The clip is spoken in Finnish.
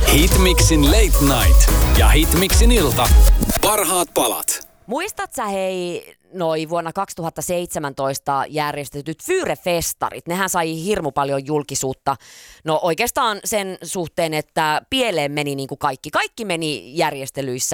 Hitmixin Late Night ja Hitmixin ilta. Parhaat palat. Muistat sä hei vuonna 2017 järjestetyt Fyre-festarit? Nehän sai hirmu paljon julkisuutta. No oikeastaan sen suhteen, että pieleen meni niin kuin kaikki. Kaikki meni järjestelyissä